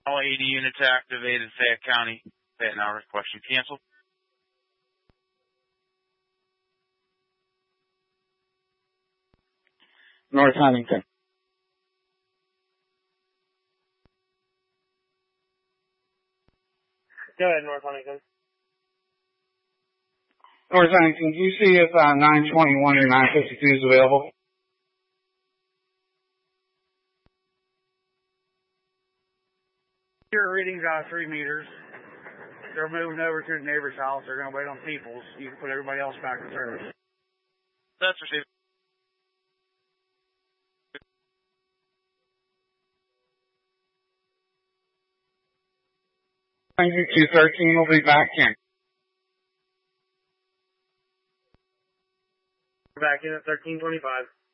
All 80 units activated, Fayette County. Fayette now requesting cancel. North Huntington. Go ahead, North Huntington. North Huntington, do you see if 921 or 952 is available? Your reading's 3 meters. They're moving over to the neighbor's house. They're going to wait on Peoples. You can put everybody else back in service. That's received. Thank you, 213 will be back in. Back in at 1325.